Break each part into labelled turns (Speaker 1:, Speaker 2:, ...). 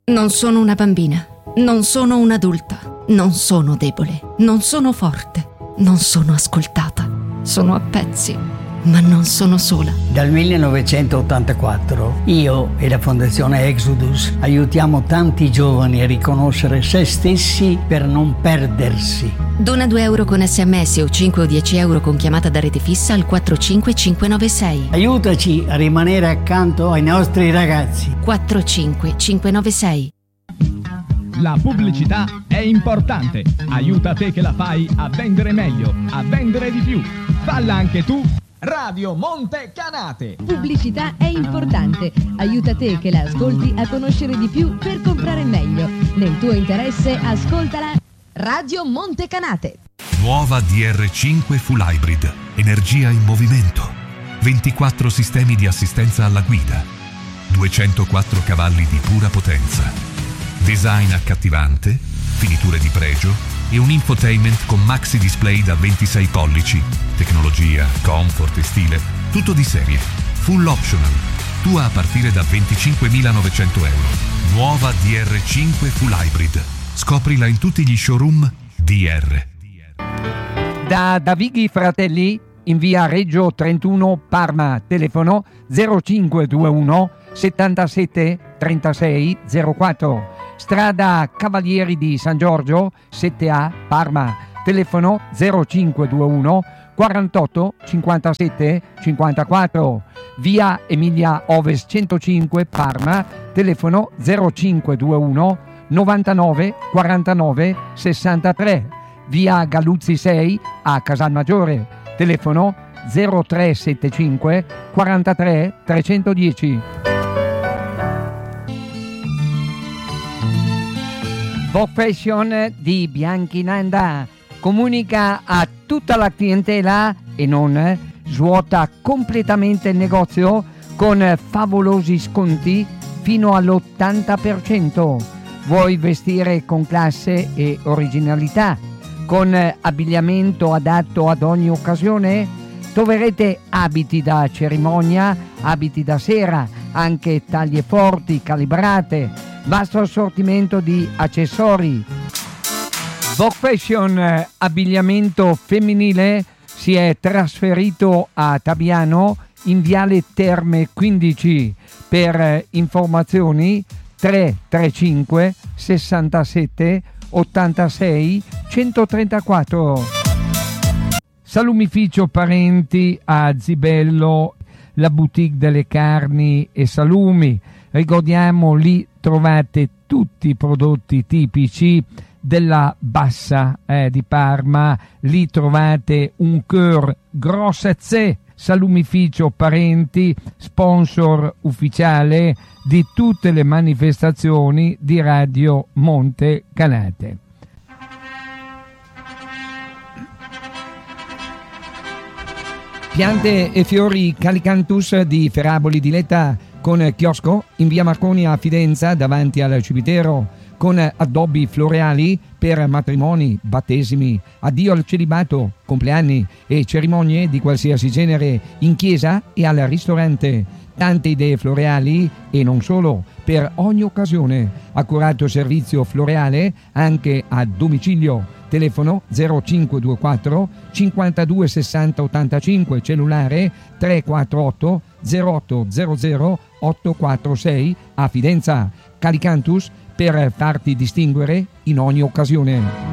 Speaker 1: Non sono una bambina, non sono un'adulta, non sono debole, non sono forte, non sono ascoltata. Sono a pezzi, ma non sono sola.
Speaker 2: Dal 1984 io e la Fondazione Exodus aiutiamo tanti giovani a riconoscere se stessi per non perdersi.
Speaker 1: Dona 2 euro con SMS o 5 o 10 euro con chiamata da rete fissa al 45596.
Speaker 2: Aiutaci a rimanere accanto ai nostri ragazzi.
Speaker 1: 45596.
Speaker 3: La pubblicità è importante. Aiuta te che la fai a vendere meglio, a vendere di più. Falla anche tu. Radio Monte Canate.
Speaker 4: Pubblicità è importante. Aiuta te che la ascolti a conoscere di più per comprare meglio. Nel tuo interesse ascoltala. Radio Monte Canate.
Speaker 5: Nuova DR5 Full Hybrid. Energia in movimento. 24 sistemi di assistenza alla guida. 204 cavalli di pura potenza. Design accattivante, finiture di pregio e un infotainment con maxi display da 26 pollici. Tecnologia, comfort e stile, tutto di serie. Full optional. Tua a partire da 25.900 euro. Nuova DR5 Full Hybrid. Scoprila in tutti gli showroom DR.
Speaker 6: Da Davighi Fratelli in via Reggio 31 Parma. Telefono 0521 77 36 04. Strada Cavalieri di San Giorgio 7A Parma. Telefono 0521 48 57 54. Via Emilia Ovest 105 Parma. Telefono 0521 99 49 63. Via Galuzzi 6 a Casalmaggiore. Telefono 0375 43 310. Fashion di Bianchinanda comunica a tutta la clientela e non svuota completamente il negozio con favolosi sconti fino all'80%. Vuoi vestire con classe e originalità, con abbigliamento adatto ad ogni occasione? Troverete abiti da cerimonia, abiti da sera, anche taglie forti, calibrate, vasto assortimento di accessori. Vogue Fashion abbigliamento femminile si è trasferito a Tabiano in Viale Terme 15. Per informazioni 335 67 86 134. Salumificio Parenti a Zibello, la boutique delle carni e salumi. Ricordiamo, lì trovate tutti i prodotti tipici della Bassa di Parma. Lì trovate un cœur grossezze. Salumificio Parenti, sponsor ufficiale di tutte le manifestazioni di Radio Monte Canate. Piante e fiori Calicanthus di Ferraboli di Letta, con chiosco in via Marconi a Fidenza davanti al cimitero, con addobbi floreali per matrimoni, battesimi, addio al celibato, compleanni e cerimonie di qualsiasi genere in chiesa e al ristorante. Tante idee floreali e non solo, per ogni occasione. Accurato servizio floreale anche a domicilio. Telefono 0524 52 60 85, cellulare 348 0800 846 a Fidenza. Calicanthus, per farti distinguere in ogni occasione.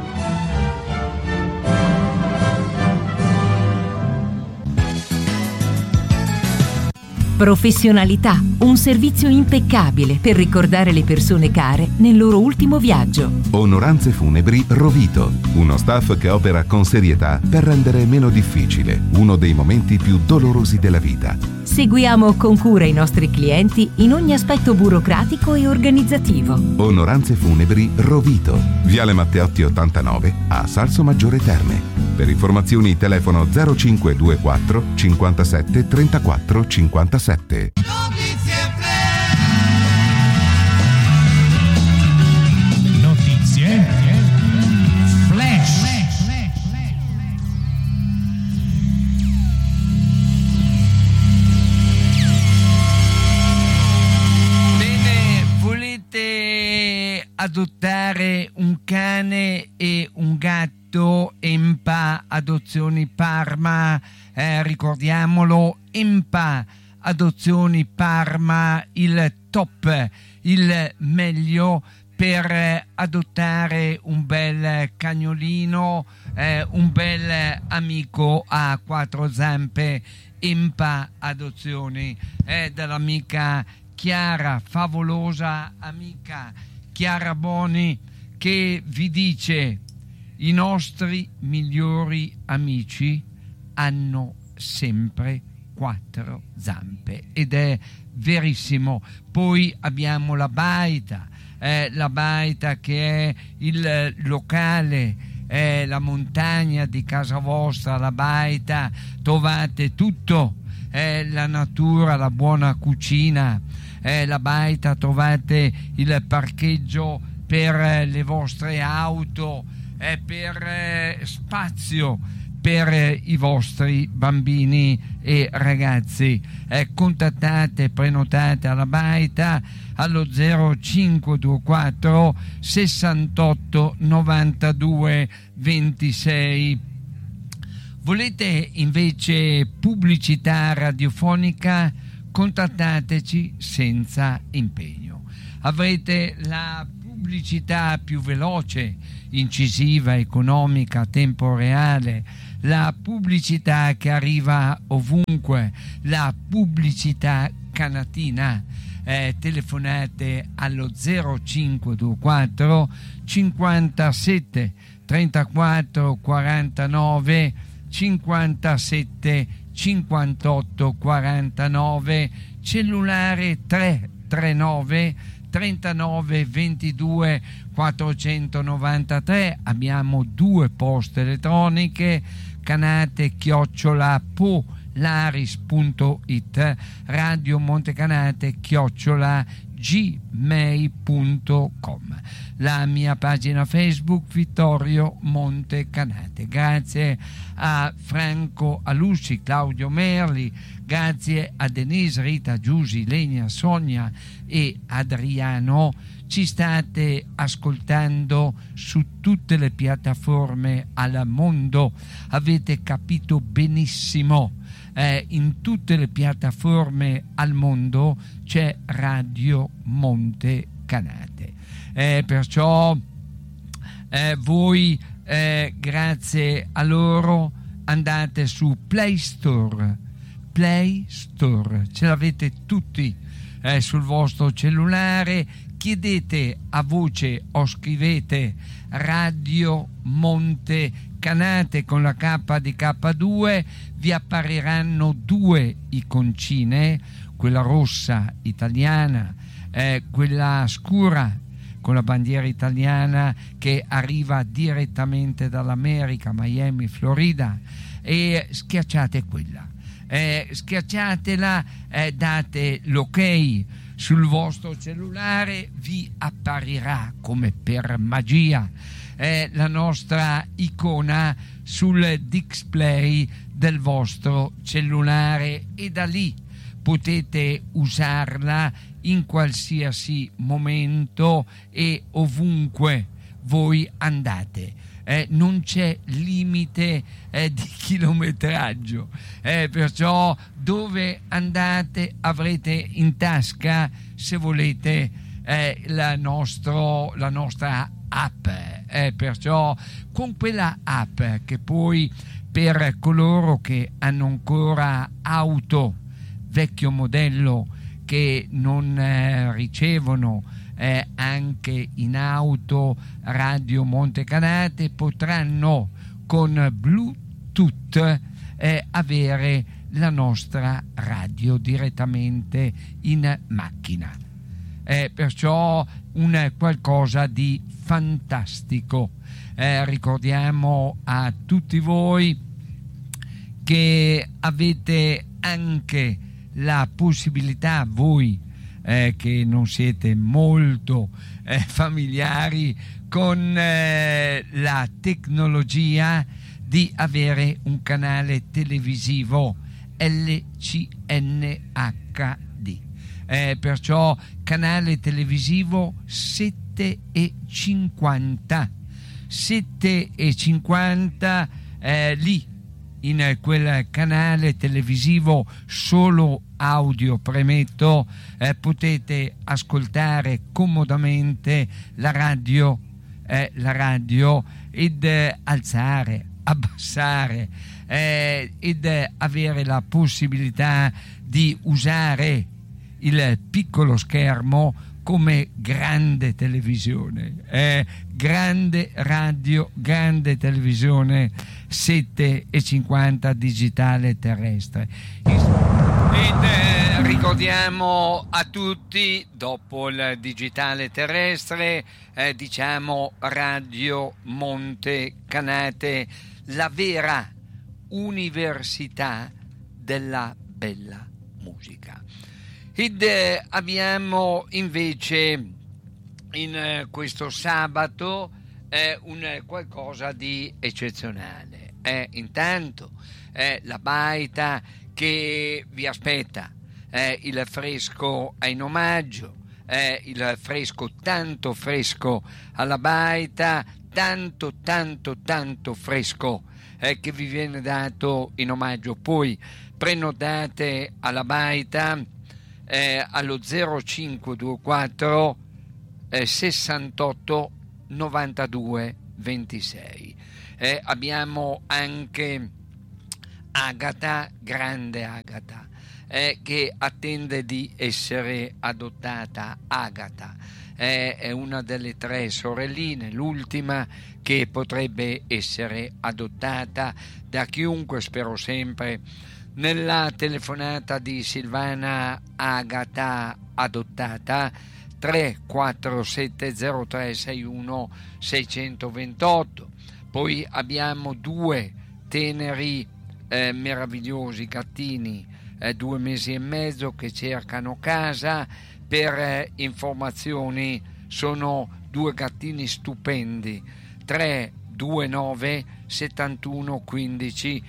Speaker 7: Professionalità, un servizio impeccabile per ricordare le persone care nel loro ultimo viaggio.
Speaker 8: Onoranze Funebri Rovito, uno staff che opera con serietà per rendere meno difficile uno dei momenti più dolorosi della vita.
Speaker 7: Seguiamo con cura i nostri clienti in ogni aspetto burocratico e organizzativo.
Speaker 8: Onoranze Funebri Rovito, Viale Matteotti 89 a Salsomaggiore Terme. Per informazioni telefono 0524 57 34 57.
Speaker 3: Notizie Flash.
Speaker 6: Bene, volete adottare un cane e un gatto, Empa Adozioni Parma, ricordiamolo, Empa Adozioni Parma, il top, il meglio per adottare un bel cagnolino, un bel amico a quattro zampe. Empa Adozioni dall'amica Chiara, favolosa amica Chiara Boni, che vi dice: i nostri migliori amici hanno sempre quattro zampe, ed è verissimo. Poi abbiamo la Baita che è il locale, la montagna di casa vostra, la Baita, trovate tutto, la natura, la buona cucina, la Baita, trovate il parcheggio per le vostre auto, per spazio per i vostri bambini e ragazzi. Contattate, prenotate alla Baita allo 0524 68 92 26. Volete invece pubblicità radiofonica? Contattateci senza impegno. Avrete la pubblicità più veloce, incisiva, economica, a tempo reale, la pubblicità che arriva ovunque, la pubblicità canatina. Telefonate allo 0524 57 34 49 57 58 49, cellulare 339 39 22 493. Abbiamo 2 poste elettroniche, canate@polaris.it, Radio Montecanate@gmail.com, la mia pagina Facebook Vittorio Montecanate. Grazie a Franco Alusci, Claudio Merli, grazie a Denise, Rita, Giusy, Lenia, Sonia e Adriano. Ci state ascoltando su tutte le piattaforme al mondo, avete capito benissimo, in tutte le piattaforme al mondo c'è Radio Montecanate, perciò voi grazie a loro andate su Play Store, ce l'avete tutti sul vostro cellulare, chiedete a voce o scrivete Radio Montecanate con la K di K2, vi appariranno 2 iconcine, quella rossa italiana, quella scura con la bandiera italiana che arriva direttamente dall'America, Miami, Florida, e schiacciate quella, schiacciatela, date l'ok sul vostro cellulare, vi apparirà come per magia la nostra icona sul display del vostro cellulare, e da lì potete usarla in qualsiasi momento e ovunque voi andate. Non c'è limite di chilometraggio, perciò dove andate avrete in tasca, se volete, la nostra app, perciò con quella app, che poi per coloro che hanno ancora auto vecchio modello, che non ricevono anche in auto Radio Montecanate, potranno con Bluetooth avere la nostra radio direttamente in macchina, perciò un qualcosa di fantastico. Ricordiamo a tutti voi che avete anche la possibilità, voi che non siete molto familiari con la tecnologia, di avere un canale televisivo LCNHD. perciò canale televisivo 7,50. 7,50 lì in quel canale televisivo solo audio, premetto, potete ascoltare comodamente la radio ed alzare, abbassare ed avere la possibilità di usare il piccolo schermo come grande televisione, grande radio, grande televisione 7,50 digitale terrestre. Ed ricordiamo a tutti, dopo il digitale terrestre, diciamo Radio Monte Canate, la vera università della bella musica. Ed abbiamo invece in questo sabato un qualcosa di eccezionale. Intanto la baita che vi aspetta, il fresco è in omaggio, il fresco, tanto fresco alla baita, tanto fresco che vi viene dato in omaggio. Poi prenotate alla baita allo 0524 68 92 26. Abbiamo anche Agata, grande Agata, che attende di essere adottata. Agata è una delle 3 sorelline, l'ultima che potrebbe essere adottata da chiunque, spero sempre. Nella telefonata di Silvana Agata adottata 3470361 628. Poi abbiamo 2 teneri meravigliosi gattini, 2 mesi e mezzo, che cercano casa. Per informazioni sono 2 gattini stupendi, 329 71 15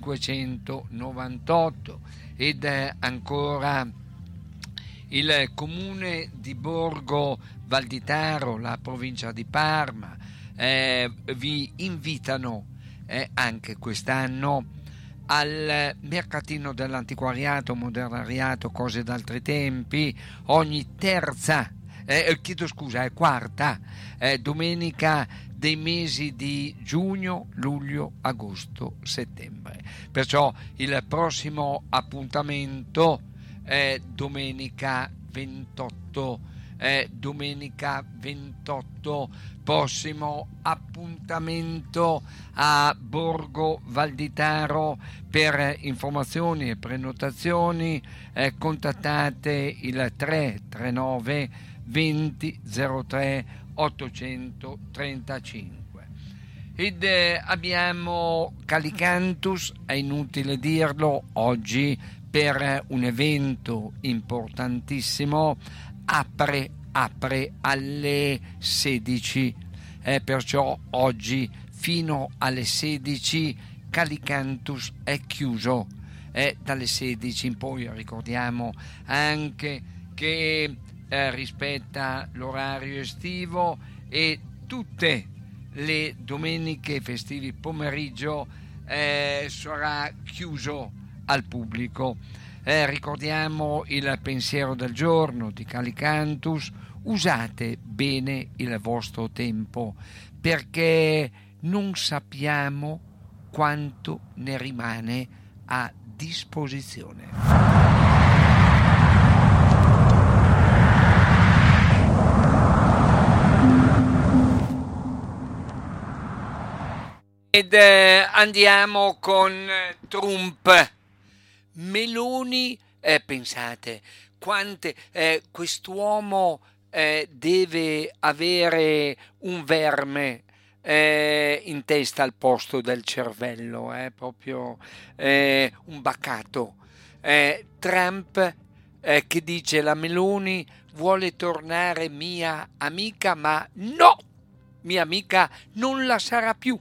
Speaker 6: 598. Ed ancora il comune di Borgo Valditaro, la provincia di Parma, vi invitano anche quest'anno al mercatino dell'antiquariato, modernariato, cose d'altri tempi, ogni quarta domenica dei mesi di giugno, luglio, agosto, settembre. Perciò il prossimo appuntamento è domenica 28. Prossimo appuntamento a Borgo Valditaro. Per informazioni e prenotazioni contattate il 339 20 03 835. Ed abbiamo Calicantus, è inutile dirlo, oggi per un evento importantissimo apre alle 16, perciò oggi fino alle 16 Calicantus è chiuso, dalle 16 in poi. Ricordiamo anche che rispetta l'orario estivo e tutte le domeniche festivi pomeriggio sarà chiuso al pubblico. Ricordiamo il pensiero del giorno di Calicantus: usate bene il vostro tempo, perché non sappiamo quanto ne rimane a disposizione. Ed andiamo con Trump. Meloni, pensate quante quest'uomo deve avere un verme in testa al posto del cervello, proprio un bacato. Trump che dice: la Meloni vuole tornare mia amica, ma no, mia amica non la sarà più.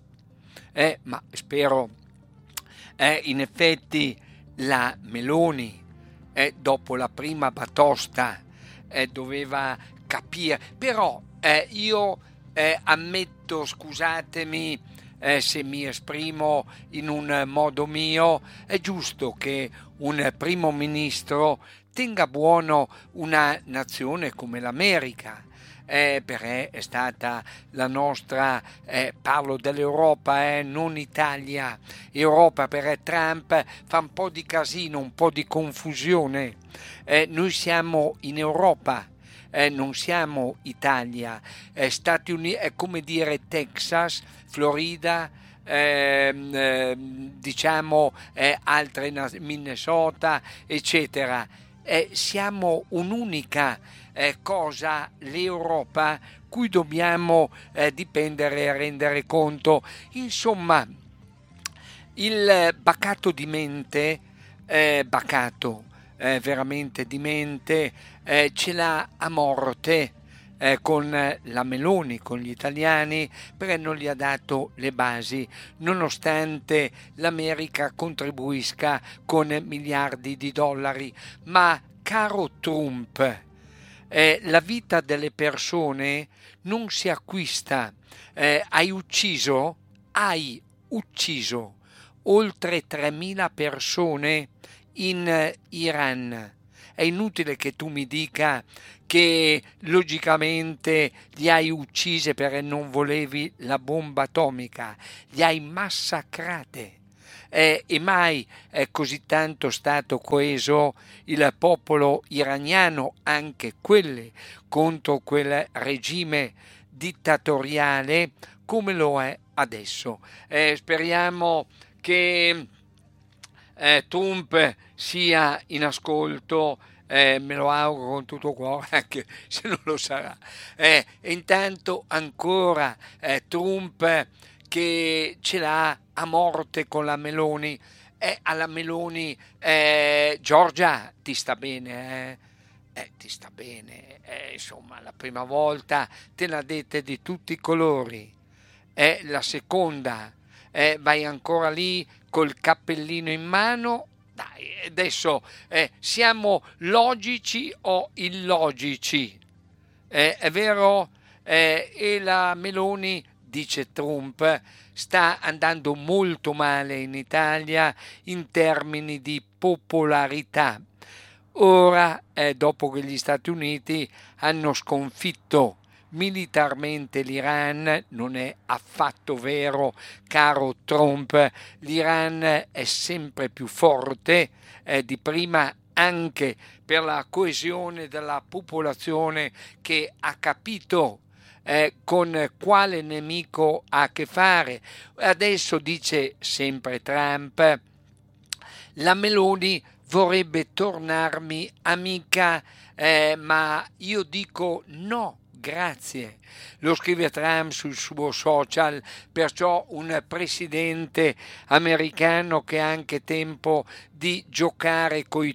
Speaker 6: Ma spero in effetti la Meloni
Speaker 9: dopo la prima batosta doveva capire, però io ammetto, scusatemi se mi esprimo in un modo mio, è giusto che un primo ministro tenga buono una nazione come l'America, perché è stata la nostra, parlo dell'Europa, non Italia, Europa, perché Trump fa un po' di casino, un po' di confusione. Noi siamo in Europa, non siamo Italia, Stati Uniti, è come dire Texas, Florida, diciamo altre Minnesota, eccetera. Siamo un'unica cosa, l'Europa, cui dobbiamo dipendere e rendere conto. Insomma, il bacato di mente, veramente di mente, ce l'ha a morte con la Meloni, con gli italiani, perché non gli ha dato le basi, nonostante l'America contribuisca con miliardi di dollari. Ma caro Trump, la vita delle persone non si acquista. Hai ucciso oltre 3.000 persone in Iran. È inutile che tu mi dica che logicamente li hai uccise perché non volevi la bomba atomica, li hai massacrate. E mai è così tanto stato coeso il popolo iraniano, anche quelle contro quel regime dittatoriale, come lo è adesso. Speriamo che Trump sia in ascolto, me lo auguro con tutto cuore, anche se non lo sarà. Intanto ancora Trump che ce l'ha a morte con la Meloni, alla Meloni, Giorgia, ti sta bene, ti sta bene, insomma, la prima volta te la dette di tutti i colori, la seconda vai ancora lì col cappellino in mano. Dai, adesso siamo logici o illogici? È vero? E la Meloni, dice Trump, sta andando molto male in Italia in termini di popolarità. Ora, dopo che gli Stati Uniti hanno sconfitto militarmente l'Iran, non è affatto vero, caro Trump, l'Iran è sempre più forte di prima, anche per la coesione della popolazione che ha capito con quale nemico ha a che fare. Adesso dice sempre Trump, la Meloni vorrebbe tornarmi amica, ma io dico no. Grazie, lo scrive Trump sul suo social, perciò un presidente americano che ha anche tempo di giocare coi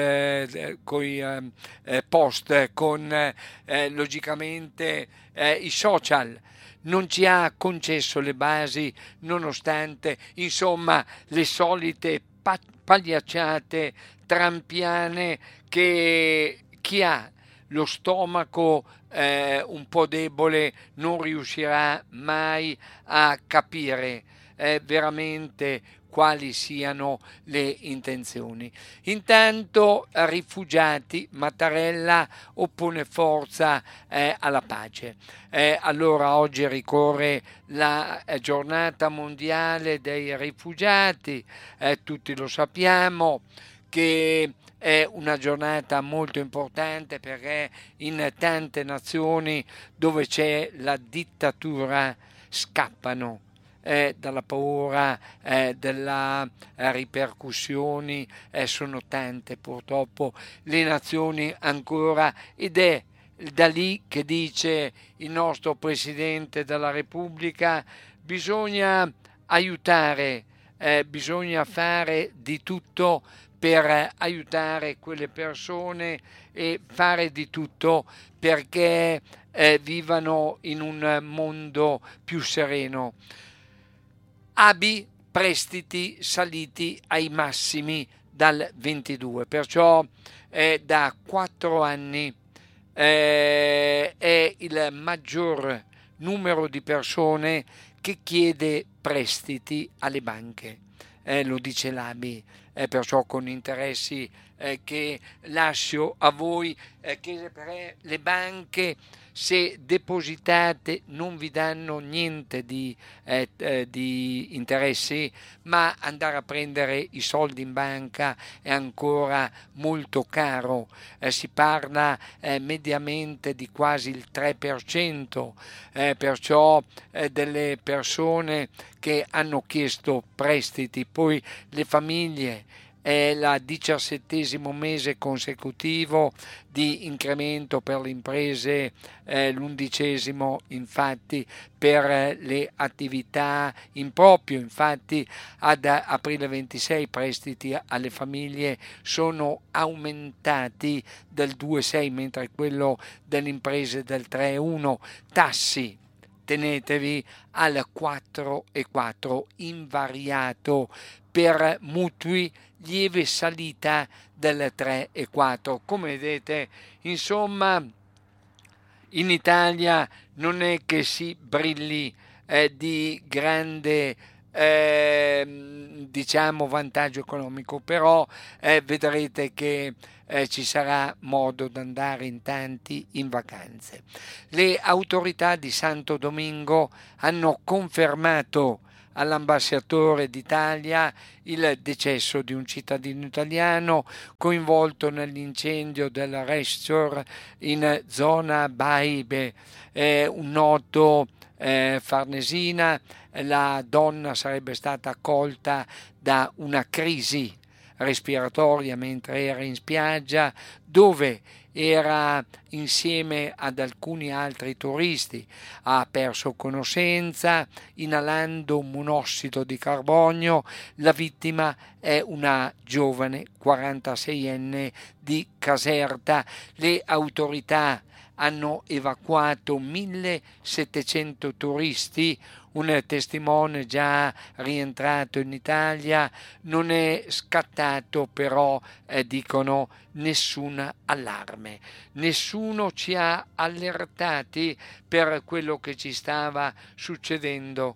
Speaker 9: post, con logicamente i social. Non ci ha concesso le basi, nonostante, insomma, le solite pagliacciate trampiane che chi ha lo stomaco un po' debole non riuscirà mai a capire veramente quali siano le intenzioni. Intanto rifugiati, Mattarella oppone forza alla pace. Allora oggi ricorre la giornata mondiale dei rifugiati, tutti lo sappiamo che è una giornata molto importante perché in tante nazioni dove c'è la dittatura scappano dalla paura delle ripercussioni, sono tante purtroppo le nazioni ancora, ed è da lì che dice il nostro Presidente della Repubblica: bisogna aiutare, bisogna fare di tutto per aiutare quelle persone e fare di tutto perché vivano in un mondo più sereno. ABI, prestiti saliti ai massimi dal 22, perciò da 4 anni è il maggior numero di persone che chiede prestiti alle banche, lo dice l'ABI, perciò con interessi che lascio a voi, che per le banche, se depositate, non vi danno niente di interessi, ma andare a prendere i soldi in banca è ancora molto caro, si parla mediamente di quasi il 3%, perciò delle persone che hanno chiesto prestiti, poi le famiglie. È il 17° mese consecutivo di incremento per le imprese, l'11° infatti per le attività in proprio. Infatti ad aprile 26 i prestiti alle famiglie sono aumentati del 2,6, mentre quello delle imprese del 3,1. Tassi, tenetevi al 4,4 invariato, per mutui lieve salita del 3,4. Come vedete, insomma, in Italia non è che si brilli di grande diciamo vantaggio economico, però vedrete che ci sarà modo di andare in tanti in vacanze. Le autorità di Santo Domingo hanno confermato all'ambasciatore d'Italia il decesso di un cittadino italiano coinvolto nell'incendio del restaurant in zona Baibe, un noto Farnesina. La donna sarebbe stata colta da una crisi respiratoria mentre era in spiaggia, dove era insieme ad alcuni altri turisti. Ha perso conoscenza inalando un monossido di carbonio. La vittima è una giovane 46enne di Caserta. Le autorità hanno evacuato 1700 turisti. Un testimone già rientrato in Italia. Non è scattato però, dicono, nessun allarme. Nessuno ci ha allertati per quello che ci stava succedendo.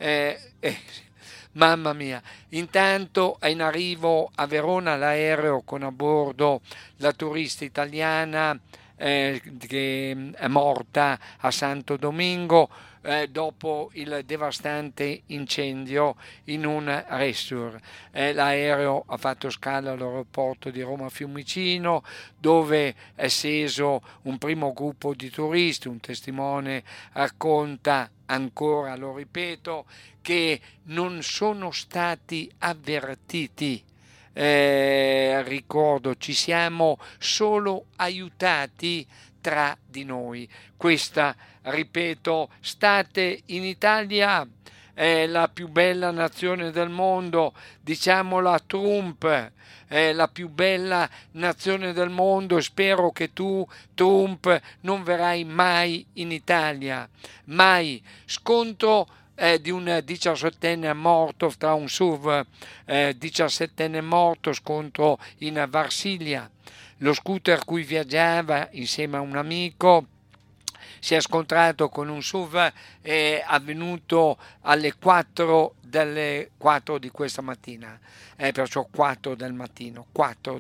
Speaker 9: Mamma mia. Intanto è in arrivo a Verona l'aereo con a bordo la turista italiana che è morta a Santo Domingo dopo il devastante incendio in un resort. L'aereo ha fatto scalo all'aeroporto di Roma Fiumicino, dove è sceso un primo gruppo di turisti. Un testimone racconta ancora, lo ripeto, che non sono stati avvertiti. Ricordo, ci siamo solo aiutati tra di noi. Questa, ripeto, state in Italia, è la più bella nazione del mondo, diciamolo a Trump, è la più bella nazione del mondo. Spero che tu, Trump, non verrai mai in Italia, mai. Scontro di un 17enne morto tra un SUV, 17enne morto, scontro in Varsilia. Lo scooter cui viaggiava insieme a un amico si è scontrato con un SUV, è avvenuto alle 4 di questa mattina, perciò 4 del mattino,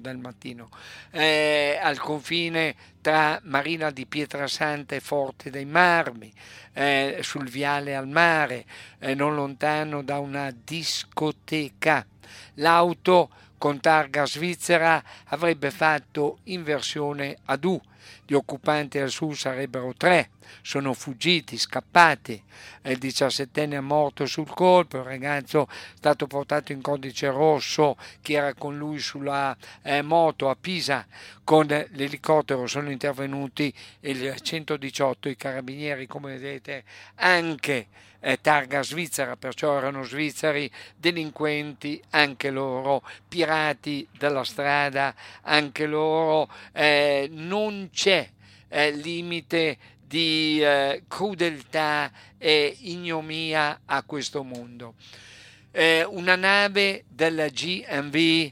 Speaker 9: al confine tra Marina di Pietrasanta e Forte dei Marmi, sul viale al mare, non lontano da una discoteca. L'auto con targa svizzera avrebbe fatto inversione ad U. Gli occupanti al SUV sarebbero 3, sono fuggiti, scappati. Il 17enne è morto sul colpo. Il ragazzo è stato portato in codice rosso. Chi era con lui sulla moto a Pisa con l'elicottero sono intervenuti il 118, i carabinieri, come vedete, anche targa svizzera, perciò erano svizzeri, delinquenti anche loro, pirati della strada anche loro. Non c'è limite di crudeltà e ignomia a questo mondo. Una nave del GMV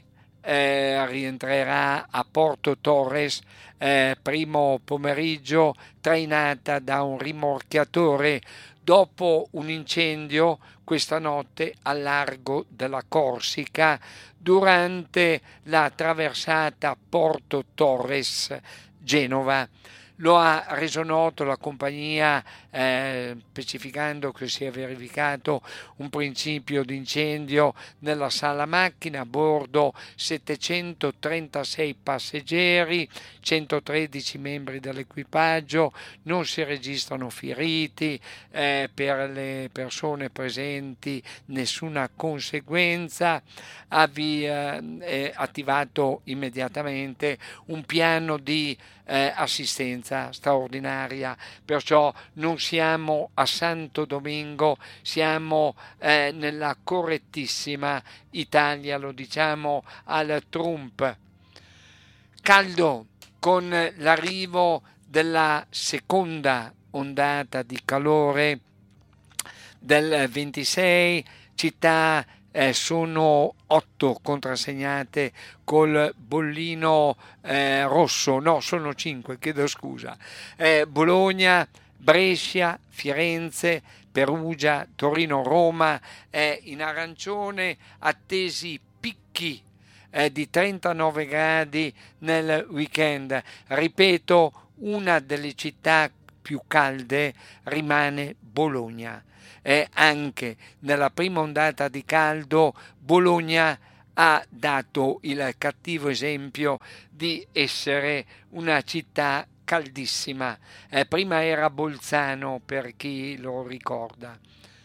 Speaker 9: rientrerà a Porto Torres primo pomeriggio, trainata da un rimorchiatore dopo un incendio questa notte al largo della Corsica durante la traversata Porto Torres Genova. Lo ha reso noto la compagnia specificando che si è verificato un principio di incendio nella sala macchina, a bordo 736 passeggeri, 113 membri dell'equipaggio, non si registrano feriti, per le persone presenti nessuna conseguenza. Ha attivato immediatamente un piano di assistenza straordinaria, perciò non siamo a Santo Domingo, siamo nella correttissima Italia, lo diciamo al Trump. Caldo con l'arrivo della seconda ondata di calore del 26, città sono 8 contrassegnate col bollino rosso, no, sono 5, chiedo scusa. Bologna, Brescia, Firenze, Perugia, Torino, Roma in arancione, attesi picchi di 39 gradi nel weekend. Ripeto, una delle città più calde rimane Bologna. Anche nella prima ondata di caldo Bologna ha dato il cattivo esempio di essere una città caldissima. Prima era Bolzano, per chi lo ricorda.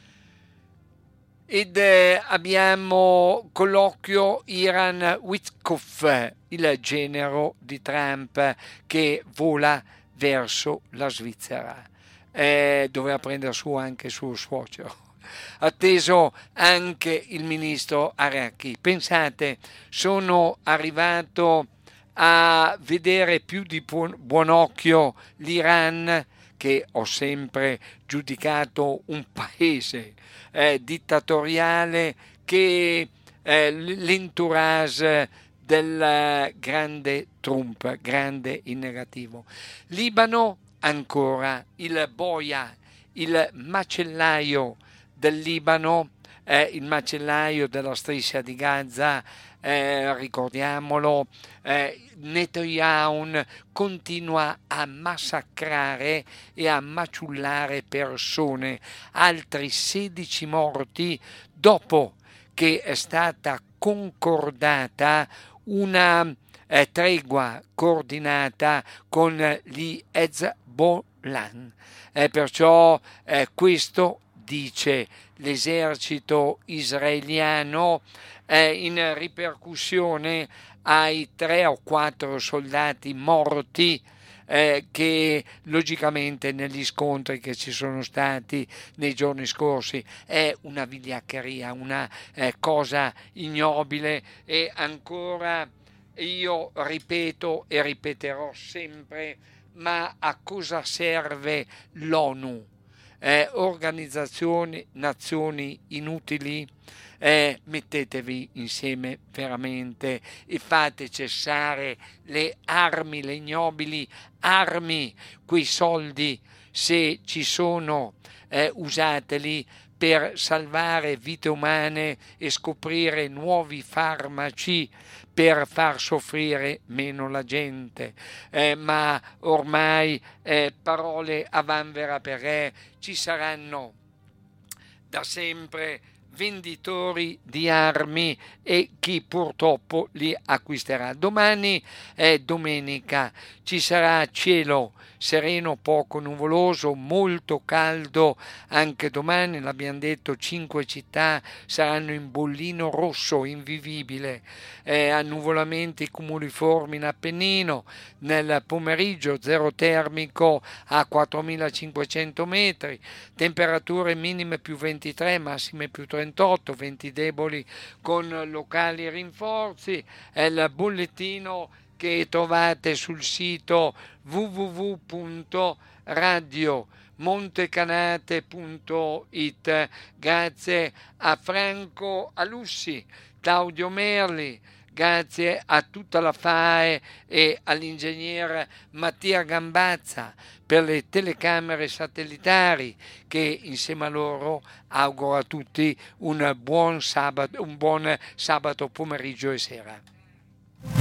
Speaker 9: Ed abbiamo colloquio Iran Witkoff, il genero di Trump, che vola verso la Svizzera. Doveva prendere su anche il suo suocero. Atteso anche il ministro Aracchi. Pensate, sono arrivato a vedere più di buon occhio l'Iran, che ho sempre giudicato un paese dittatoriale, che l'entourage del grande Trump, grande in negativo. Libano ancora, il boia, il macellaio del Libano, il macellaio della striscia di Gaza, ricordiamolo, Netanyahu continua a massacrare e a maciullare persone, altri 16 morti dopo che è stata concordata una tregua coordinata con gli Hezbollah. Perciò questo dice l'esercito israeliano in ripercussione ai 3 o 4 soldati morti che logicamente negli scontri che ci sono stati nei giorni scorsi. È una vigliaccheria, una cosa ignobile, e ancora io ripeto e ripeterò sempre: ma a cosa serve l'ONU? Organizzazioni, nazioni inutili? Mettetevi insieme veramente e fate cessare le armi, le ignobili armi. Quei soldi, se ci sono, usateli per salvare vite umane e scoprire nuovi farmaci per far soffrire meno la gente. Ma ormai parole a vanvera, perché ci saranno da sempre venditori di armi e chi purtroppo li acquisterà. Domani è domenica, ci sarà cielo sereno, poco nuvoloso, molto caldo anche domani. L'abbiamo detto, 5 città saranno in bollino rosso invivibile, annuvolamenti cumuliformi in Appennino. Nel pomeriggio zero termico a 4500 metri, temperature minime più 23, massime più 38, venti deboli con locali rinforzi. È il bollettino che trovate sul sito www.radiomontecanate.it. Grazie a Franco Alussi, Claudio Merli, grazie a tutta la FAE e all'ingegner Mattia Gambazza per le telecamere satellitari, che insieme a loro auguro a tutti un buon sabato pomeriggio e sera.